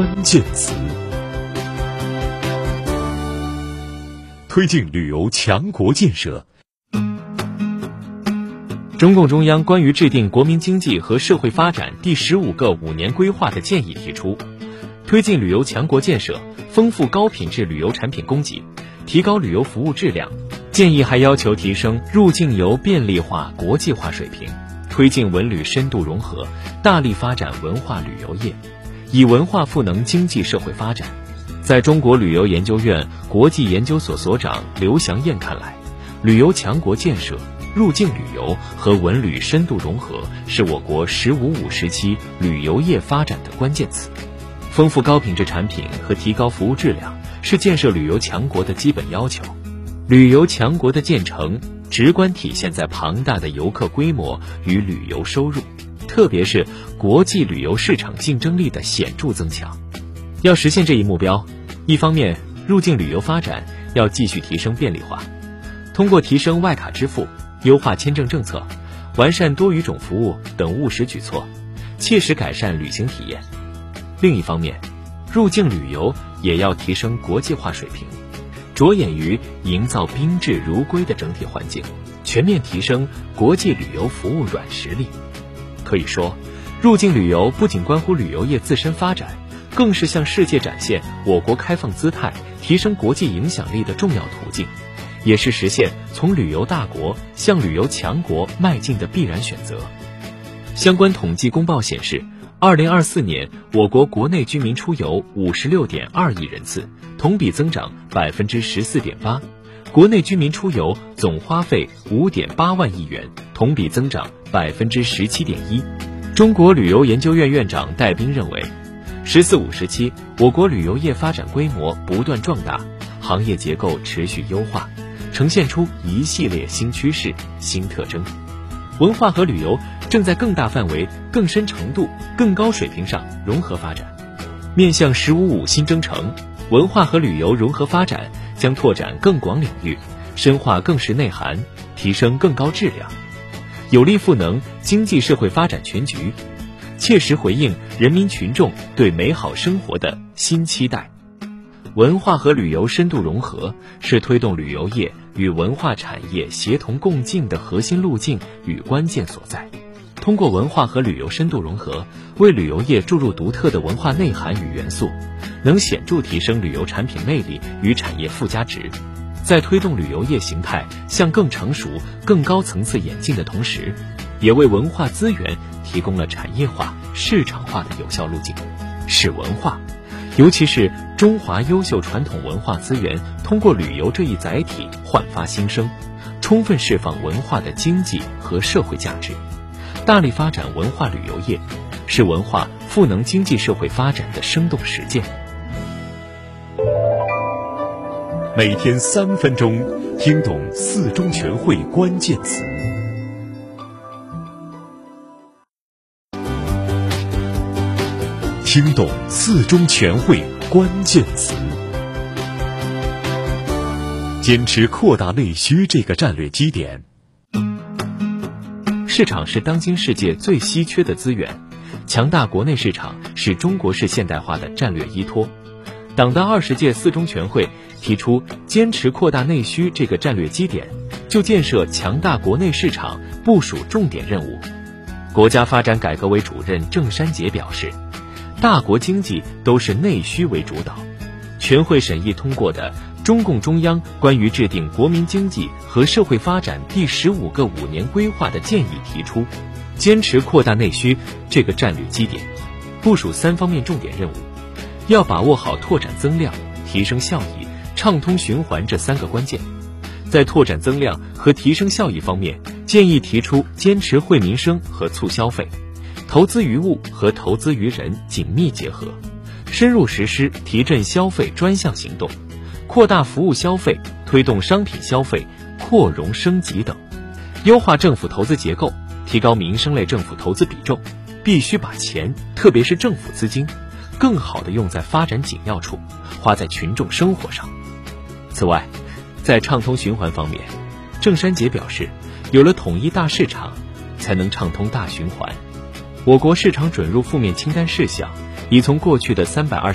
关键词。推进旅游强国建设。 中共中央关于制定国民经济和社会发展第15个5年规划的建议提出，推进旅游强国建设，丰富高品质旅游产品供给，提高旅游服务质量。建议还要求提升入境游便利化、国际化水平，推进文旅深度融合，大力发展文化旅游业，以文化赋能经济社会发展。在中国旅游研究院国际研究所所长刘祥燕看来，旅游强国建设、入境旅游和文旅深度融合是我国“15+5”时期旅游业发展的关键词。丰富高品质产品和提高服务质量是建设旅游强国的基本要求。旅游强国的建成直观体现在庞大的游客规模与旅游收入，特别是国际旅游市场竞争力的显著增强。要实现这一目标，一方面，入境旅游发展要继续提升便利化，通过提升外卡支付、优化签证政策、完善多语种服务等务实举措，切实改善旅行体验。另一方面，入境旅游也要提升国际化水平，着眼于营造宾至如归的整体环境，全面提升国际旅游服务软实力。可以说，入境旅游不仅关乎旅游业自身发展，更是向世界展现我国开放姿态、提升国际影响力的重要途径，也是实现从旅游大国向旅游强国迈进的必然选择。相关统计公报显示，2024年我国国内居民出游56.2亿人次，同比增长14.8%，国内居民出游总花费5.8万亿元，同比增长17.1%。中国旅游研究院院长戴斌认为，“15+5”时期我国旅游业发展规模不断壮大，行业结构持续优化，呈现出一系列新趋势、新特征。文化和旅游正在更大范围、更深程度、更高水平上融合发展。面向“15+5”新征程，文化和旅游融合发展将拓展更广领域，深化更实内涵，提升更高质量，有力赋能经济社会发展全局，切实回应人民群众对美好生活的新期待。文化和旅游深度融合是推动旅游业与文化产业协同共进的核心路径与关键所在。通过文化和旅游深度融合，为旅游业注入独特的文化内涵与元素，能显著提升旅游产品魅力与产业附加值。在推动旅游业形态向更成熟、更高层次演进的同时，也为文化资源提供了产业化、市场化的有效路径，使文化，尤其是中华优秀传统文化资源通过旅游这一载体焕发新生，充分释放文化的经济和社会价值，大力发展文化旅游业，是文化赋能经济社会发展的生动实践。 每天3分钟，听懂4中全会关键词。听懂4中全会关键词。坚持扩大内需这个战略基点。 市场是当今世界最稀缺的资源，强大国内市场是中国式现代化的战略依托。党的20届4中全会提出坚持扩大内需这个战略基点，就建设强大国内市场部署重点任务。国家发展改革委主任郑山杰表示，大国经济都是内需为主导。全会审议通过的中共中央关于制定国民经济和社会发展第15个5年规划的建议提出，坚持扩大内需这个战略基点，部署3方面重点任务，要把握好拓展增量、提升效益、畅通循环这3个关键。在拓展增量和提升效益方面，建议提出坚持惠民生和促消费，投资于物和投资于人紧密结合，深入实施提振消费专项行动，扩大服务消费，推动商品消费扩容升级等。优化政府投资结构，提高民生类政府投资比重，必须把钱，特别是政府资金，更好地用在发展紧要处，花在群众生活上。此外，在畅通循环方面，郑山杰表示，有了统一大市场，才能畅通大循环。我国市场准入负面清单事项已从过去的320